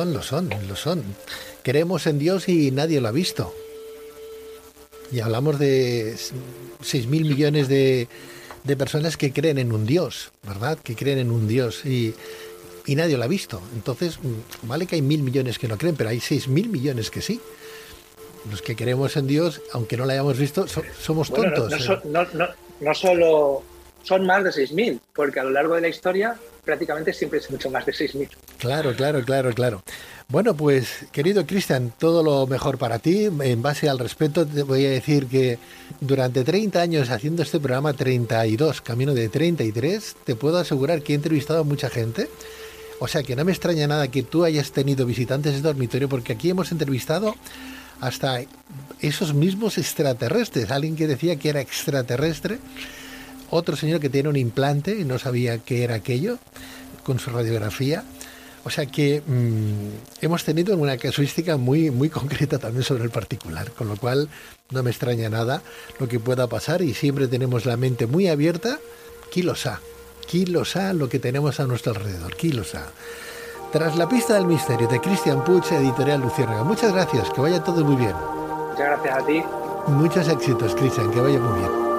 Lo son. Creemos en Dios y nadie lo ha visto. Y hablamos de 6.000 millones de personas que creen en un Dios, ¿verdad? Que creen en un Dios y nadie lo ha visto. Entonces, vale que hay 1.000 millones que no creen, pero hay 6.000 millones que sí. Los que creemos en Dios, aunque no lo hayamos visto, somos Bueno, tontos. no solo son más de 6.000, porque a lo largo de la historia prácticamente siempre es mucho más de 6.000. Claro. Bueno, pues, querido Cristian, todo lo mejor para ti. En base al respeto, te voy a decir que durante 30 años haciendo este programa, 32, camino de 33, te puedo asegurar que he entrevistado a mucha gente. O sea, que no me extraña nada que tú hayas tenido visitantes de dormitorio, porque aquí hemos entrevistado hasta esos mismos extraterrestres. Alguien que decía que era extraterrestre, otro señor que tiene un implante y no sabía qué era aquello, con su radiografía. O sea que hemos tenido una casuística muy concreta también sobre el particular, con lo cual no me extraña nada lo que pueda pasar y siempre tenemos la mente muy abierta. Quién lo sabe lo que tenemos a nuestro alrededor, quién lo sabe. Tras la pista del misterio de Cristian Puig, editorial Luciérnaga. Muchas gracias, que vaya todo muy bien. Muchas gracias a ti. Muchos éxitos, Cristian, que vaya muy bien.